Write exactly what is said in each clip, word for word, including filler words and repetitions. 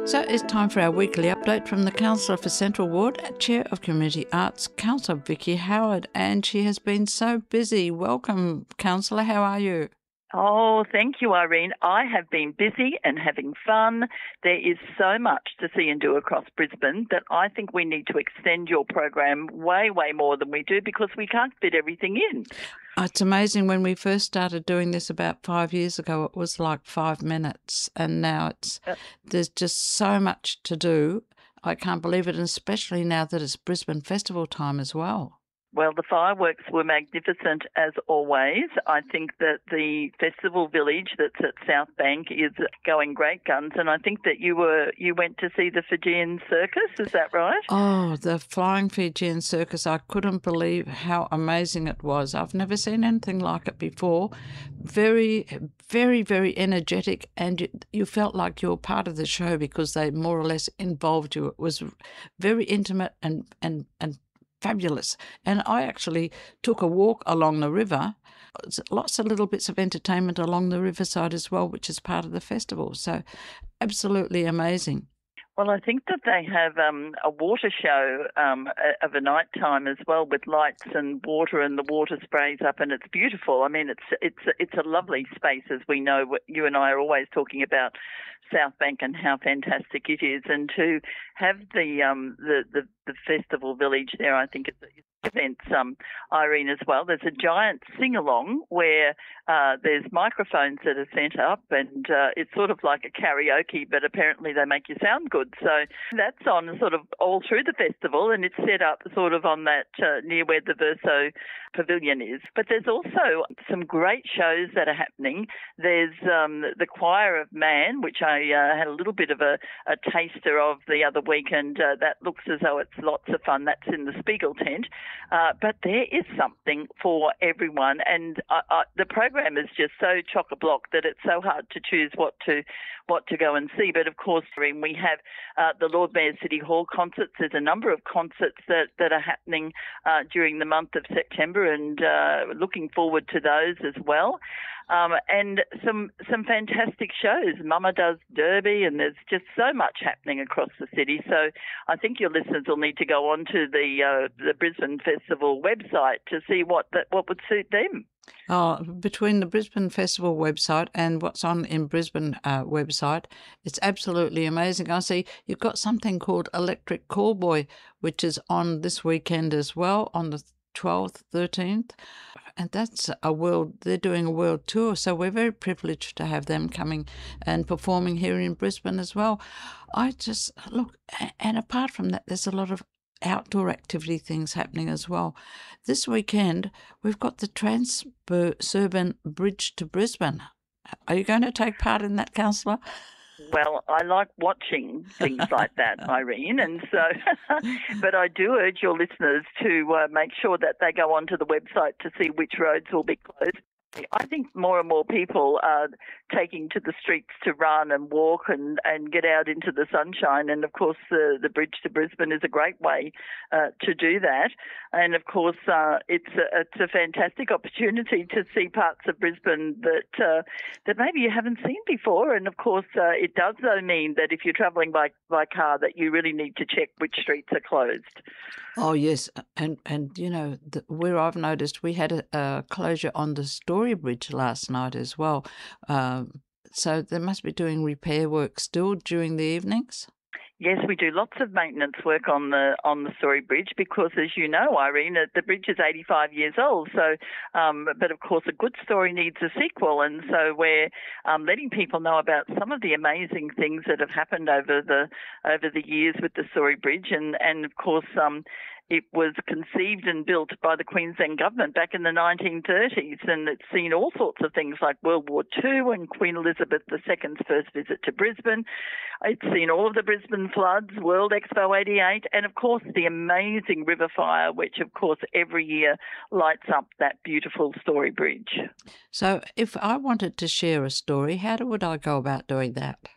So it's time for our weekly update from the Councillor for Central Ward, Chair of Community Arts, Councillor Vicky Howard, and she has been so busy. Welcome, Councillor. How are you? Oh, thank you, Irene. I have been busy and having fun. There is so much to see and do across Brisbane that I think we need to extend your program way, way more than we do because we can't fit everything in. It's amazing. When we first started doing this about five years ago, it was like five minutes, and now it's uh, there's just so much to do. I can't believe it, and especially now that it's Brisbane Festival time as well. Well, the fireworks were magnificent as always. I think that the festival village that's at South Bank is going great guns, and I think that you were you went to see the Fijian Circus. Is that right? Oh, the Flying Fijian Circus! I couldn't believe how amazing it was. I've never seen anything like it before. Very, very, very energetic, and you, you felt like you were part of the show because they more or less involved you. It was very intimate and and and. fabulous. And I actually took a walk along the river. Lots of little bits of entertainment along the riverside as well, which is part of the festival. So absolutely amazing. Well, I think that they have um, a water show um, of a night time as well with lights and water, and the water sprays up, and it's beautiful. I mean, it's it's it's a lovely space, as we know. You and I are always talking about South Bank and how fantastic it is, and to have the um, the, the the festival village there, I think it's events, um, Irene, as well. There's a giant sing-along where uh, there's microphones that are sent up, and uh, it's sort of like a karaoke, but apparently they make you sound good. So that's on sort of all through the festival, and it's set up sort of on that uh, near where the Verso Pavilion is. But there's also some great shows that are happening. There's um, the Choir of Man, which I uh, had a little bit of a, a taster of the other week, and uh, that looks as though it's lots of fun. That's in the Spiegel tent. Uh, but there is something for everyone, and I, I, the program is just so chock-a-block that it's so hard to choose what to what to go and see. But of course, we have uh, the Lord Mayor City Hall concerts. There's a number of concerts that, that are happening uh, during the month of September, and uh, looking forward to those as well. Um, and some some fantastic shows. Mama Does Derby, and there's just so much happening across the city. So I think your listeners will need to go on to the uh, the Brisbane Festival website to see what that what would suit them. Oh, between the Brisbane Festival website and what's on in Brisbane uh, website, it's absolutely amazing. I see you've got something called Electric Callboy, which is on this weekend as well, on the twelfth, thirteenth. And that's a world, they're doing a world tour. So we're very privileged to have them coming and performing here in Brisbane as well. I just, look, and apart from that, there's a lot of outdoor activity things happening as well. This weekend, we've got the Transurban Bridge to Brisbane. Are you going to take part in that, Councillor? Well, I like watching things like that, Irene, and so, but I do urge your listeners to uh, make sure that they go onto the website to see which roads will be closed. I think more and more people are taking to the streets to run and walk and, and get out into the sunshine. And, of course, the, the Bridge to Brisbane is a great way uh, to do that. And, of course, uh, it's, a, it's a fantastic opportunity to see parts of Brisbane that uh, that maybe you haven't seen before. And, of course, uh, it does, though, mean that if you're travelling by, by car that you really need to check which streets are closed. Oh, yes. And, and you know, the, where I've noticed we had a, a closure on the Story Bridge last night as well. Um, so they must be doing repair work still during the evenings? Yes, we do lots of maintenance work on the on the Story Bridge because, as you know, Irene, the bridge is eighty-five years old. So, um, but of course, a good story needs a sequel, and so we're um, letting people know about some of the amazing things that have happened over the over the years with the Story Bridge, and and of course, um, it was conceived and built by the Queensland government back in the nineteen thirties, and it's seen all sorts of things like World War Two and Queen Elizabeth the Second's first visit to Brisbane. It's seen all of the Brisbane floods, World Expo eighty-eight, and, of course, the amazing river fire, which, of course, every year lights up that beautiful Story Bridge. So if I wanted to share a story, how would I go about doing that?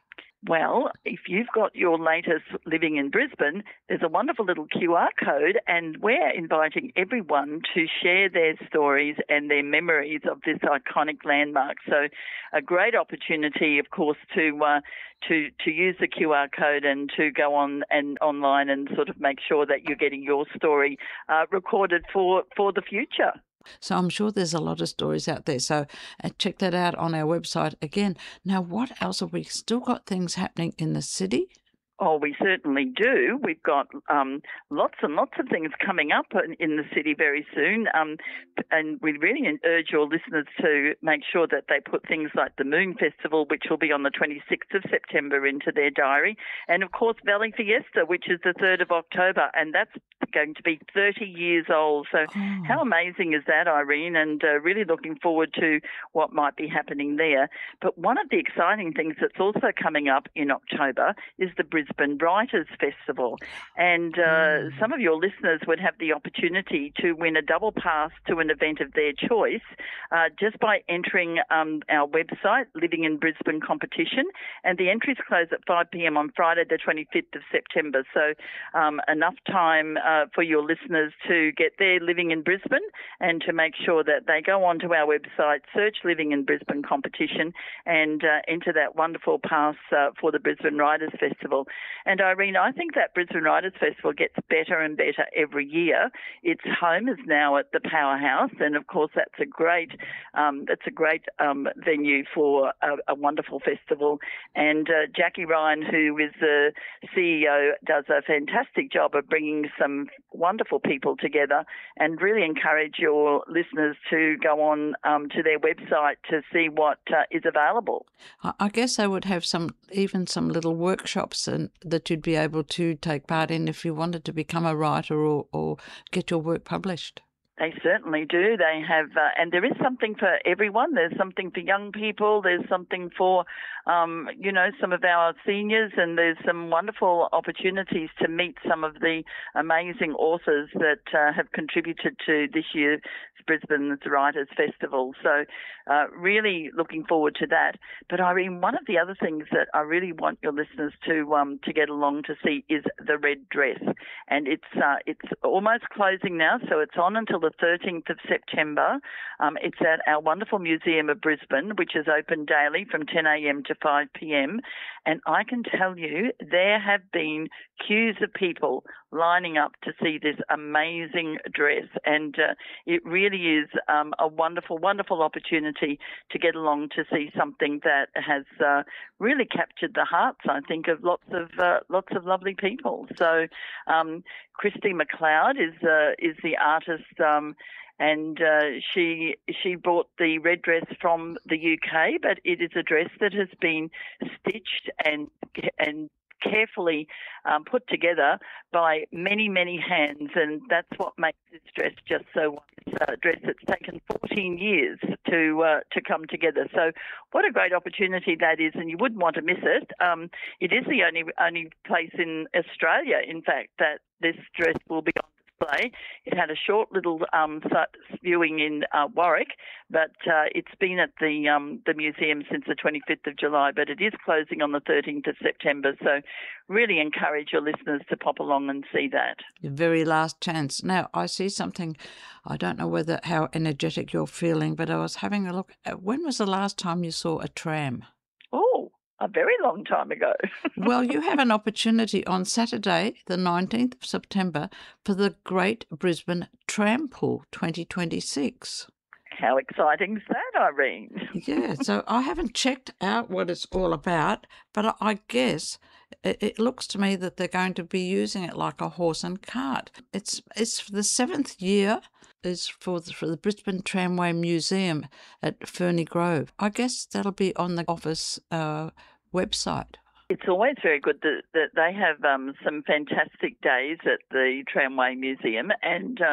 Well, if you've got your latest Living in Brisbane, there's a wonderful little Q R code, and we're inviting everyone to share their stories and their memories of this iconic landmark. So a great opportunity, of course, to uh, to to use the Q R code and to go on and online and sort of make sure that you're getting your story uh, recorded for, for the future. So I'm sure there's a lot of stories out there. So uh, check that out on our website again. Now, what else have we still got things happening in the city? Oh, we certainly do. We've got um, lots and lots of things coming up in, in the city very soon. Um, and we really urge your listeners to make sure that they put things like the Moon Festival, which will be on the twenty-sixth of September, into their diary. And, of course, Valley Fiesta, which is the third of October. And that's going to be thirty years old. So Oh. how amazing is that, Irene? And uh, really looking forward to what might be happening there. But one of the exciting things that's also coming up in October is the Brisbane Writers Festival. And uh, Mm. some of your listeners would have the opportunity to win a double pass to an event of their choice uh, just by entering um, our website, Living in Brisbane Competition. And the entries close at five p.m. on Friday, the twenty-fifth of September. So um, enough time uh, for your listeners to get there Living in Brisbane and to make sure that they go onto our website, search Living in Brisbane Competition, and uh, enter that wonderful pass uh, for the Brisbane Writers Festival. And Irene, I think that Brisbane Writers Festival gets better and better every year. Its home is now at the Powerhouse, and of course that's a great, um, that's a great um, venue for a, a wonderful festival. And uh, Jackie Ryan, who is the C E O, does a fantastic job of bringing some wonderful people together, and really encourage your listeners to go on um, to their website to see what uh, is available. I I guess they would have some, even some little workshops and that you'd be able to take part in if you wanted to become a writer or, or get your work published. They certainly do. They have, uh, and there is something for everyone. There's something for young people. There's something for, um, you know, some of our seniors, and there's some wonderful opportunities to meet some of the amazing authors that uh, have contributed to this year's Brisbane Writers Festival. So uh, really looking forward to that. But Irene, one of the other things that I really want your listeners to um, to get along to see is the Red Dress, and it's uh, it's almost closing now, so it's on until the thirteenth of September. Um, it's at our wonderful Museum of Brisbane, which is open daily from ten a.m. to five p.m. And I can tell you there have been queues of people lining up to see this amazing dress. And uh, it really is um, a wonderful, wonderful opportunity to get along to see something that has uh, really captured the hearts, I think, of lots of uh, lots of lovely people. So um, Christy McLeod is uh, is the artist, um, and uh, she she brought the red dress from the U K, but it is a dress that has been stitched and and carefully um, put together by many, many hands, and that's what makes this dress just so it's a dress that's taken fourteen years to uh, to come together. So what a great opportunity that is, and you wouldn't want to miss it. Um, it is the only only place in Australia, in fact, that this dress will be on display. It had a short little um, viewing in uh, Warwick, but uh, it's been at the um, the museum since the twenty-fifth of July, but it is closing on the thirteenth of September. So really encourage your listeners to pop along and see that. Your very last chance. Now, I see something, I don't know whether how energetic you're feeling, but I was having a look. At, when was the last time you saw a tram? Oh, a very long time ago. Well, you have an opportunity on Saturday, the nineteenth of September, for the Great Brisbane Tram Pull twenty twenty-six. How exciting is that, Irene? Yeah, so I haven't checked out what it's all about, but I guess it, it looks to me that they're going to be using it like a horse and cart. It's it's for the seventh year. Is for the, for the Brisbane Tramway Museum at Ferny Grove. I guess that'll be on the office uh, website. It's always very good that, that they have um, some fantastic days at the Tramway Museum, and uh,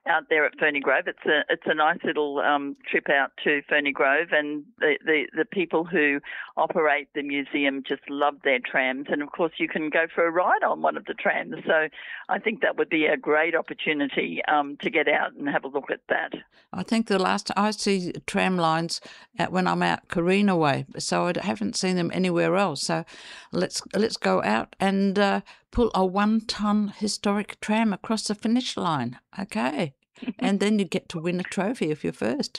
out there at Ferny Grove. It's a it's a nice little um, trip out to Ferny Grove, and the, the, the people who operate the museum just love their trams. And, of course, you can go for a ride on one of the trams. So I think that would be a great opportunity um, to get out and have a look at that. I think the last I see tram lines at when I'm out Carina Way, so I haven't seen them anywhere else. So let's let's go out and uh, pull a one-ton historic tram across the finish line. Okay. And then you get to win a trophy if you're first.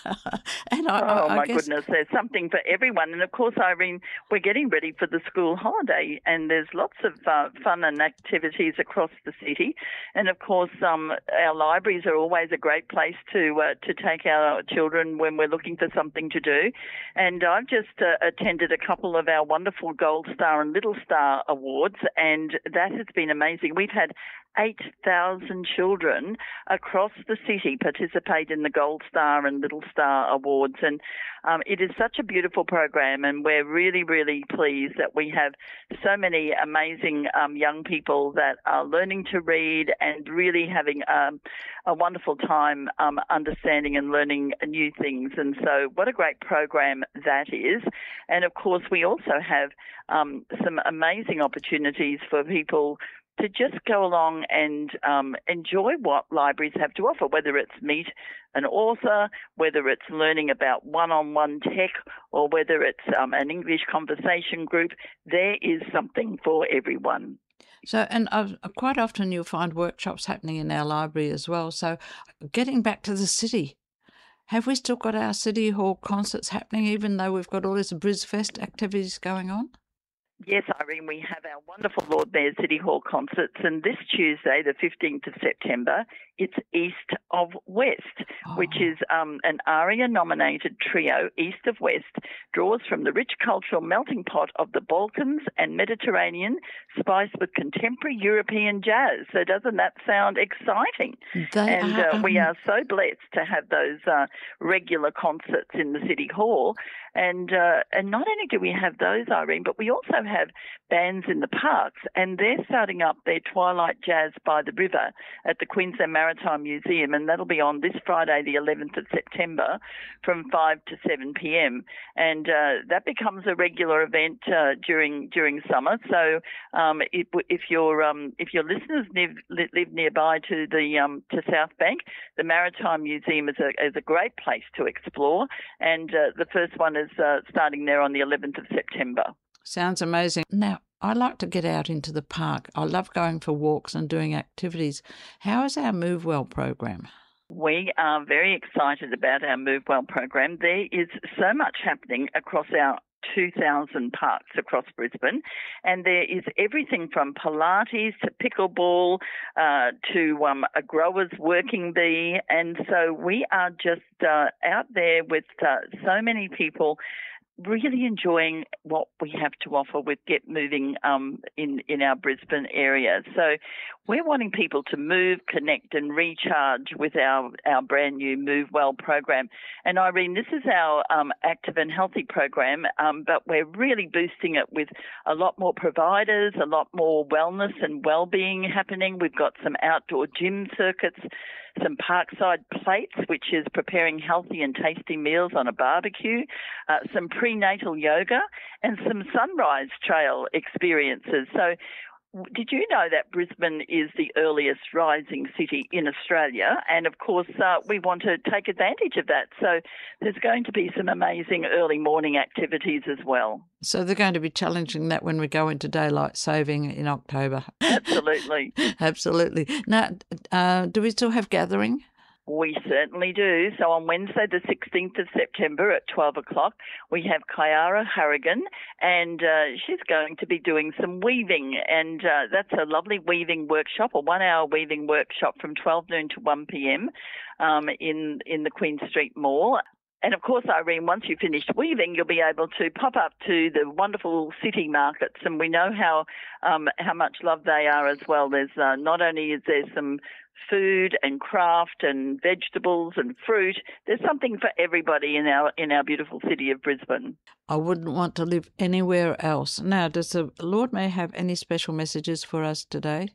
and I, oh, I, I my guess... goodness, there's something for everyone. And, of course, Irene, we're getting ready for the school holiday, and there's lots of uh, fun and activities across the city. And, of course, um, our libraries are always a great place to uh, to take our children when we're looking for something to do. And I've just uh, attended a couple of our wonderful Gold Star and Little Star awards, and that has been amazing. We've had eight thousand children across the city participate in the Gold Star and Little Star Awards. And um, it is such a beautiful program, and we're really, really pleased that we have so many amazing um, young people that are learning to read and really having um, a wonderful time um, understanding and learning new things. And so what a great program that is. And, of course, we also have um, some amazing opportunities for people to just go along and um, enjoy what libraries have to offer, whether it's meet an author, whether it's learning about one-on-one tech, or whether it's um, an English conversation group. There is something for everyone. So, and uh, quite often you'll find workshops happening in our library as well. So getting back to the city, have we still got our City Hall concerts happening even though we've got all these BrisFest activities going on? Yes, Irene, we have our wonderful Lord Mayor City Hall concerts, and this Tuesday, the fifteenth of September, it's East of West, oh. which is um, an ARIA-nominated trio. East of West draws from the rich cultural melting pot of the Balkans and Mediterranean, spiced with contemporary European jazz. So doesn't that sound exciting? They and are, uh, um... we are so blessed to have those uh, regular concerts in the City Hall. And uh, and not only do we have those, Irene, but we also have bands in the parks, and they're starting up their Twilight Jazz by the River at the Queensland Maritime Museum, and that'll be on this Friday, the eleventh of September, from five to seven p.m. And uh, that becomes a regular event uh, during during summer. So um, if, if your um, if your listeners live, live nearby to the um, to South Bank, the Maritime Museum is a is a great place to explore, and uh, the first one is uh, starting there on the eleventh of September. Sounds amazing. Now, I like to get out into the park. I love going for walks and doing activities. How is our Move Well program? We are very excited about our Move Well program. There is so much happening across our two thousand parks across Brisbane, and there is everything from Pilates to pickleball uh, to um, a grower's working bee, and so we are just uh, out there with uh, so many people really enjoying what we have to offer with Get Moving um, in, in our Brisbane area. So we're wanting people to move, connect and recharge with our, our brand new Move Well program. And Irene, this is our um, active and healthy program, um, but we're really boosting it with a lot more providers, a lot more wellness and well-being happening. We've got some outdoor gym circuits, some parkside plates, which is preparing healthy and tasty meals on a barbecue, uh, some prenatal yoga, and some sunrise trail experiences. So did you know that Brisbane is the earliest rising city in Australia? And, of course, uh, we want to take advantage of that. So there's going to be some amazing early morning activities as well. So they're going to be challenging that when we go into daylight saving in October. Absolutely. Absolutely. Now, uh, do we still have gathering? We certainly do. So on Wednesday, the sixteenth of September at twelve o'clock, we have Kyara Harrigan, and uh, she's going to be doing some weaving. And uh, that's a lovely weaving workshop, a one-hour weaving workshop from twelve noon to one p.m. Um, in, in the Queen Street Mall. And, of course, Irene, once you've finished weaving, you'll be able to pop up to the wonderful city markets, and we know how um, how much love they are as well. There's uh, not only is there some food and craft and vegetables and fruit, there's something for everybody in our in our beautiful city of Brisbane. I wouldn't want to live anywhere else. Now, does the Lord Mayor have any special messages for us today?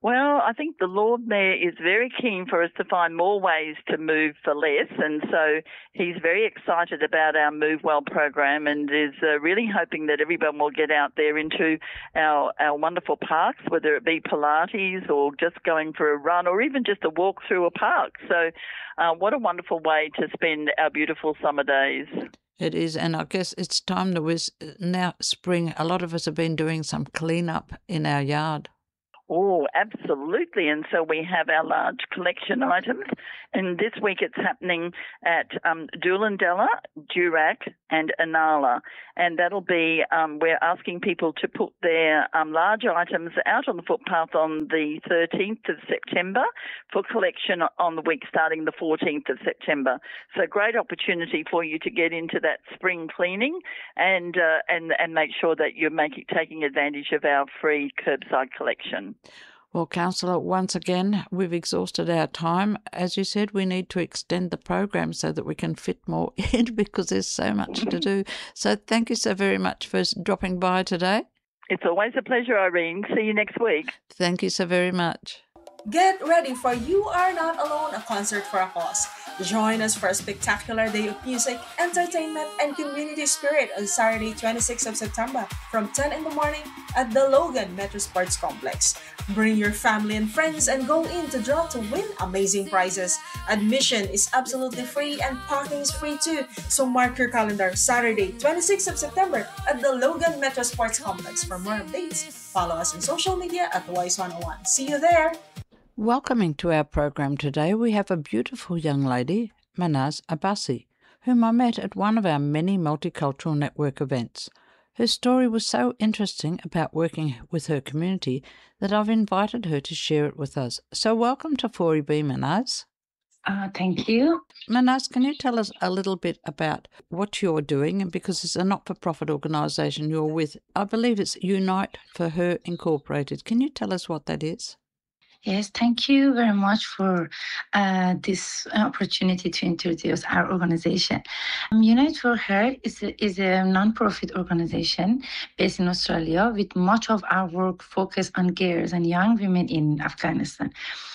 Well, I think the Lord Mayor is very keen for us to find more ways to move for less, and so he's very excited about our Move Well program and is uh, really hoping that everyone will get out there into our, our wonderful parks, whether it be Pilates or just going for a run or even just a walk through a park. So uh, what a wonderful way to spend our beautiful summer days. It is, and I guess it's time that we're now spring. A lot of us have been doing some clean up in our yard. Oh, absolutely. And so we have our large collection items. And this week it's happening at um, Doolandella, Durack and Inala. And that'll be, um, we're asking people to put their um, large items out on the footpath on the thirteenth of September for collection on the week starting the fourteenth of September. So great opportunity for you to get into that spring cleaning and uh, and, and make sure that you're making, taking advantage of our free curbside collection. Well, Councillor, once again, we've exhausted our time. As you said, we need to extend the program so that we can fit more in because there's so much to do. So thank you so very much for dropping by today. It's always a pleasure, Irene. See you next week. Thank you so very much. Get ready for You Are Not Alone, a concert for a cause. Join us for a spectacular day of music, entertainment, and community spirit on Saturday, twenty-sixth of September from ten in the morning at the Logan Metro Sports Complex. Bring your family and friends and go in to draw to win amazing prizes. Admission is absolutely free and parking is free too. So mark your calendar, Saturday, twenty-sixth of September at the Logan Metro Sports Complex. For more updates, follow us on social media at Wise one oh one. See you there! Welcoming to our program today, we have a beautiful young lady, Manaz Abbasi, whom I met at one of our many Multicultural Network events. Her story was so interesting about working with her community that I've invited her to share it with us. So welcome to four E B, Manaz. Uh, thank you. Manaz, can you tell us a little bit about what you're doing? And because it's a not-for-profit organisation you're with, I believe it's Unite for Her Incorporated. Can you tell us what that is? Yes, thank you very much for uh, this opportunity to introduce our organization. Um, Unite for Her is a, is a non-profit organization based in Australia with much of our work focused on girls and young women in Afghanistan.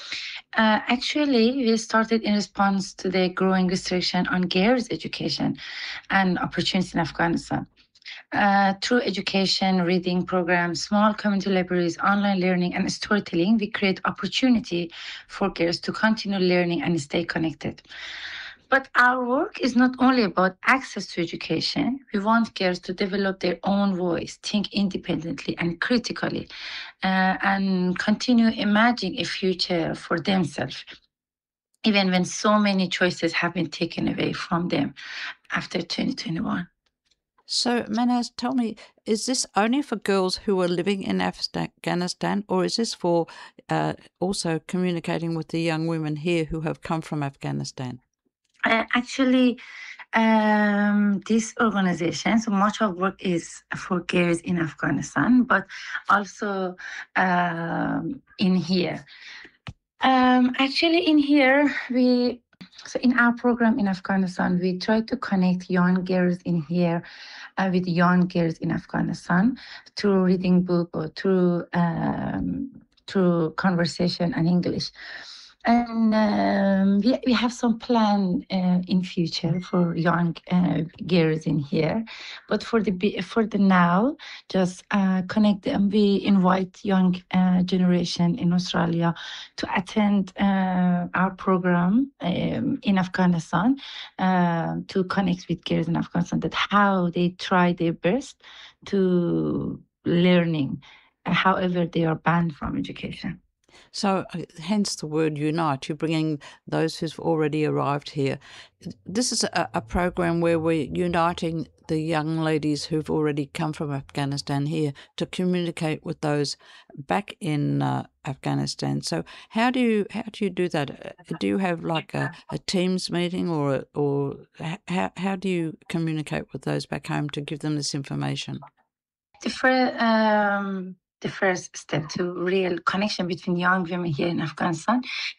Uh, actually, we started in response to the growing restriction on girls' education and opportunities in Afghanistan. Uh, through education, reading programs, small community libraries, online learning, and storytelling, we create opportunity for girls to continue learning and stay connected. But our work is not only about access to education. We want girls to develop their own voice, think independently and critically, uh, and continue imagining a future for themselves, even when so many choices have been taken away from them after twenty twenty-one. So, Manaz, tell me, is this only for girls who are living in Afghanistan, or is this for uh, also communicating with the young women here who have come from Afghanistan? Uh, actually, um, this organization, so much of work is for girls in Afghanistan, but also um, in here. Um, actually, in here, we So in our program in Afghanistan, we try to connect young girls in here uh, with young girls in Afghanistan through reading book or through um, through conversation and English. And um, we, we have some plan uh, in future for young uh, girls in here, but for the for the now, just uh, connect them. We invite young uh, generation in Australia to attend uh, our program um, in Afghanistan uh, to connect with girls in Afghanistan. That how they try their best to learning, however they are banned from education. So, hence the word unite. You're bringing those who've already arrived here. This is a, a program where we're uniting the young ladies who've already come from Afghanistan here to communicate with those back in uh, Afghanistan. So, how do you how do you do that? Do you have like a, a Teams meeting, or or how how do you communicate with those back home to give them this information? The first, um, the first step to real connection between young women here in Afghanistan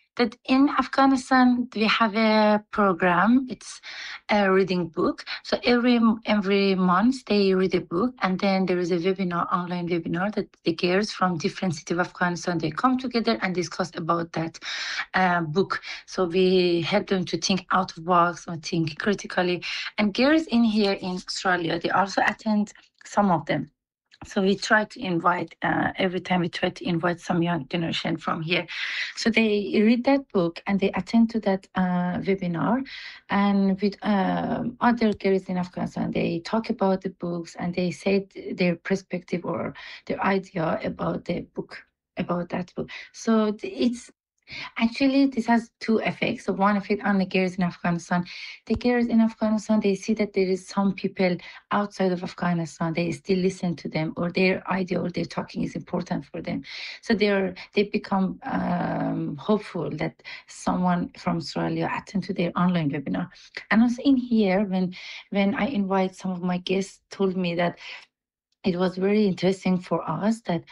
That in Afghanistan we have a program. It's a reading book. So every every month they read a book, and then there is a webinar, online webinar that the girls from different cities of Afghanistan, they come together and discuss about that uh, book. So we help them to think out of box or think critically. And girls in here in Australia, they also attend, some of them. So we try to invite, uh, every time we try to invite some young generation from here. So they read that book and they attend to that uh, webinar. And with um, other girls in Afghanistan, they talk about the books and they say their perspective or their idea about the book, about that book. So it's actually, this has two effects. So one effect on the girls in Afghanistan. The girls in Afghanistan, they see that there is some people outside of Afghanistan, they still listen to them, or their idea or their talking is important for them. So they're they become um, hopeful that someone from Australia attend to their online webinar. And also in here, when when I invite some of my guests, told me that it was very interesting for us that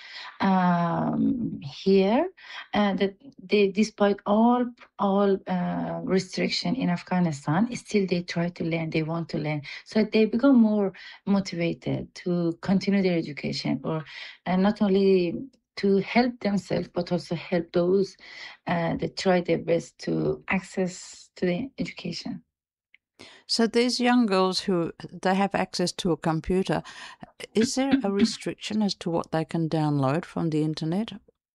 um, here uh, that they, despite all all uh, restriction in Afghanistan, still they try to learn. They want to learn, so they become more motivated to continue their education, or and not only to help themselves but also help those uh, that try their best to access to the education. So these young girls who they have access to a computer, is there a restriction as to what they can download from the internet?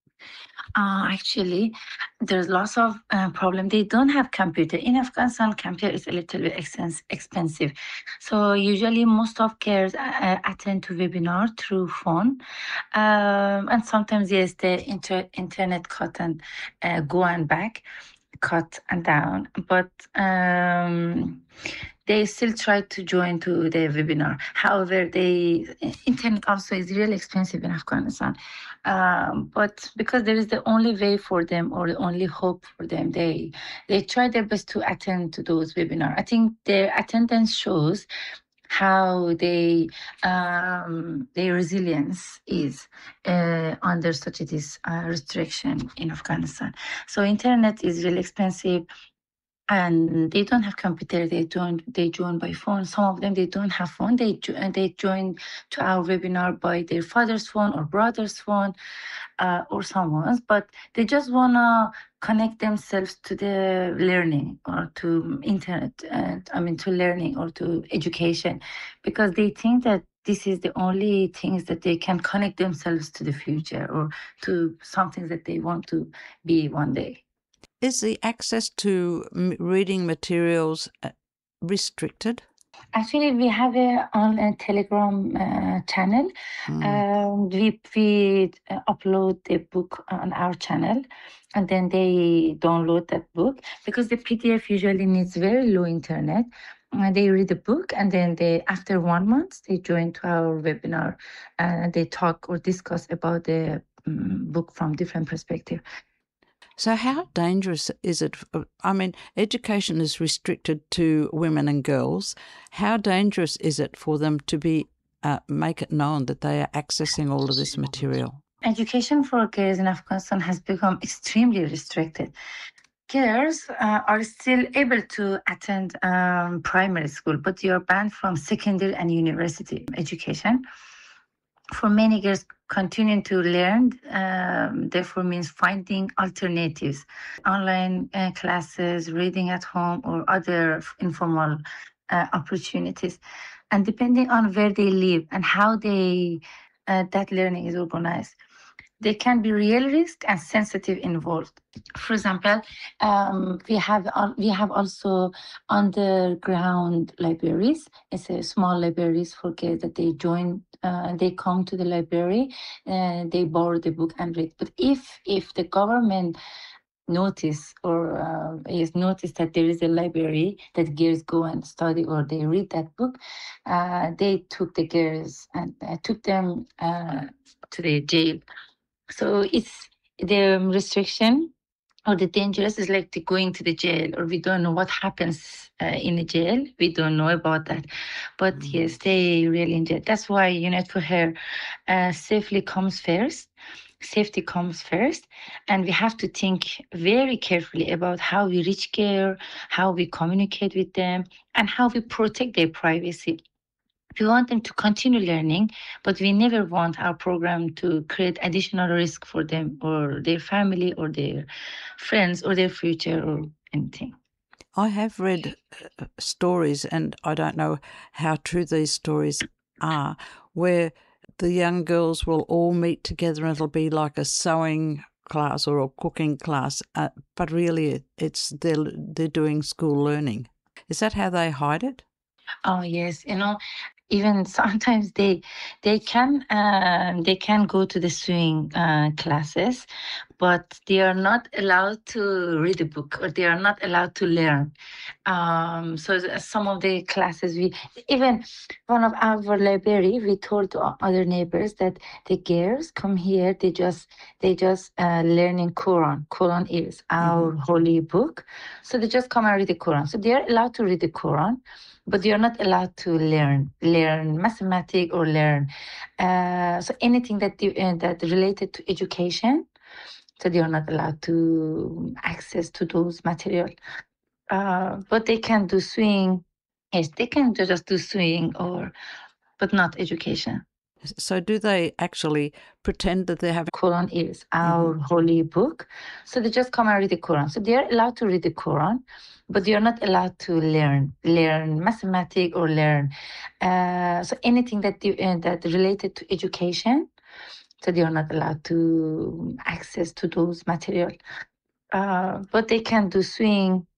Uh, actually, there's lots of uh, problem. They don't have computer. In Afghanistan, computer is a little bit expensive. expensive. So usually most of girls uh, attend to webinar through phone. Um, and sometimes, yes, the inter- internet cut and uh, go and back, cut and down. But um, they still try to join to the webinar. However, the internet also is really expensive in Afghanistan. Um, but because there is the only way for them or the only hope for them, they they try their best to attend to those webinars. I think their attendance shows how they um, their resilience is uh, under such a this uh, restriction in Afghanistan. So internet is really expensive. And they don't have computer. They join. They join by phone. Some of them they don't have phone. They jo- they join to our webinar by their father's phone or brother's phone, uh, or someone's. But they just wanna connect themselves to the learning or to internet. And I mean to learning or to education, because they think that this is the only things that they can connect themselves to the future or to something that they want to be one day. Is the access to m- reading materials uh, restricted? Actually, we have a on a Telegram uh, channel. Mm. Um, we we uh, upload the book on our channel, and then they download that book because the P D F usually needs very low internet. Uh, they read the book, and then they after one month they join to our webinar, and they talk or discuss about the um, book from different perspective. So how dangerous is it? I mean, education is restricted to women and girls. How dangerous is it for them to be uh, make it known that they are accessing all of this material? Education for girls in Afghanistan has become extremely restricted. Girls uh, are still able to attend um, primary school, but they are banned from secondary and university education. For many girls, continuing to learn, um, therefore, means finding alternatives, online uh, classes, reading at home, or other informal uh, opportunities. And depending on where they live and how they uh, that learning is organized, there can be real risk and sensitive involved. For example, um, we have al- we have also underground libraries. It's a small libraries for kids that they join. Uh, they come to the library and they borrow the book and read. But if if the government notice or uh, is noticed that there is a library that girls go and study or they read that book, uh, they took the girls and uh, took them uh, to the jail. So it's the restriction or the dangerous is like the going to the jail, or we don't know what happens uh, in the jail. We don't know about that. But Mm. yes, they really in jail. That's why Unite for Her uh, safely comes first. safety comes first, and we have to think very carefully about how we reach care, how we communicate with them, and how we protect their privacy. We want them to continue learning, but we never want our program to create additional risk for them or their family or their friends or their future or anything. I have read uh, stories, and I don't know how true these stories are, where the young girls will all meet together and it'll be like a sewing class or a cooking class, uh, but really it's they're, they're doing school learning. Is that how they hide it? Oh yes, you know, even sometimes they they can um, they can go to the sewing uh, classes, but they are not allowed to read a book or they are not allowed to learn. Um, so th- some of the classes, we even one of our library, we told o- other neighbors that the girls come here, they just they just uh, learning Quran. Quran is our holy book, so they just come and read the Quran. So they are allowed to read the Quran, but they are not allowed to learn learn mathematics or learn uh, so anything that they, uh, that related to education. So they are not allowed to access to those material. Uh, but they can do swing. Yes, they can ju- just do swing or, but not education. So do they actually pretend that they're having... Quran is our holy book. So they just come and read the Quran. So they are allowed to read the Quran, but they are not allowed to learn learn mathematics or learn uh, so anything that they, uh, that related to education. So they are not allowed to access to those material. Uh, but they can do swing.